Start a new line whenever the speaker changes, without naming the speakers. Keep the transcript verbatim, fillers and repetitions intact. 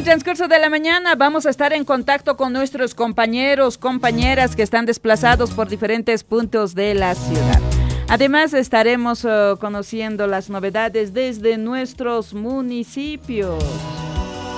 transcurso de la mañana vamos a estar en contacto con nuestros compañeros, compañeras que están desplazados por diferentes puntos de la ciudad. Además, estaremos uh, conociendo las novedades desde nuestros municipios.